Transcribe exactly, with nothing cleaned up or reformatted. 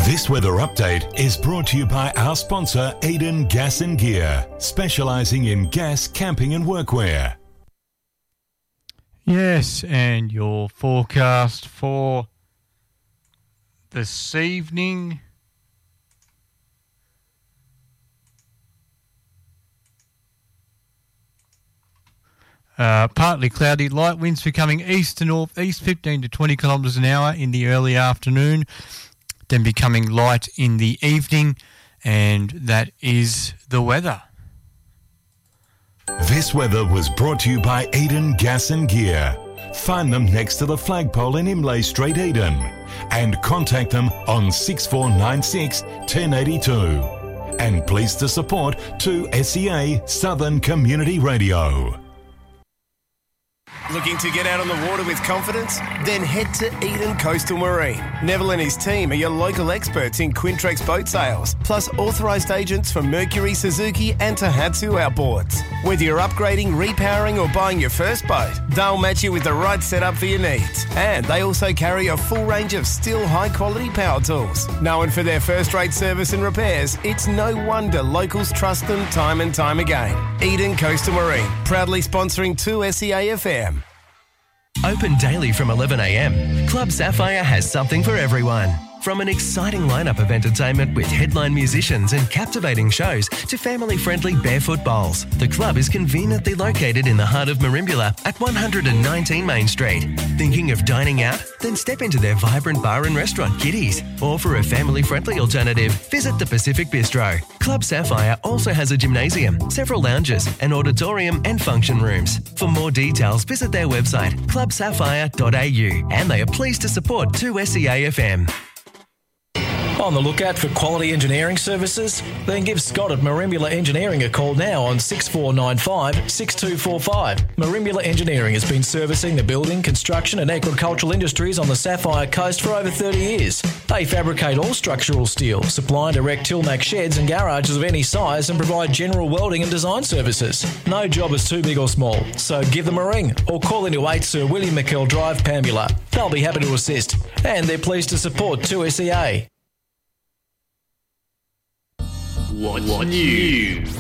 This weather update is brought to you by our sponsor, Eden Gas and Gear, specialising in gas, camping and workwear. Yes, and your forecast for this evening. Uh, partly cloudy, light winds becoming east to north east, fifteen to twenty kilometres an hour in the early afternoon, then becoming light in the evening, and that is the weather. This weather was brought to you by Eden Gas and Gear. Find them next to the flagpole in Imlay Street, Eden, and contact them on six four nine six, one zero eight two. And pleased to support two S E A Southern Community Radio. Looking to get out on the water with confidence? Then head to Eden Coastal Marine. Neville and his team are your local experts in Quintrex boat sales, plus authorised agents for Mercury, Suzuki and Tohatsu outboards. Whether you're upgrading, repowering or buying your first boat, they'll match you with the right setup for your needs. And they also carry a full range of still high-quality power tools. Known for their first-rate service and repairs, it's no wonder locals trust them time and time again. Eden Coastal Marine, proudly sponsoring two S E A F M. Open daily from eleven a m, Club Sapphire has something for everyone. From an exciting lineup of entertainment with headline musicians and captivating shows to family-friendly barefoot bowls, the club is conveniently located in the heart of Merimbula at one nineteen Main Street. Thinking of dining out? Then step into their vibrant bar and restaurant, Kitty's. Or for a family-friendly alternative, visit the Pacific Bistro. Club Sapphire also has a gymnasium, several lounges, an auditorium and function rooms. For more details, visit their website, club sapphire dot a u, and they are pleased to support two S E A F M. On the lookout for quality engineering services? Then give Scott at Merimbula Engineering a call now on six four nine five, six two four five. Merimbula Engineering has been servicing the building, construction and agricultural industries on the Sapphire Coast for over thirty years. They fabricate all structural steel, supply and erect Tilmac sheds and garages of any size and provide general welding and design services. No job is too big or small, so give them a ring or call into eight Sir William McKell Drive, Pambula. They'll be happy to assist, and they're pleased to support two S E A. What's new?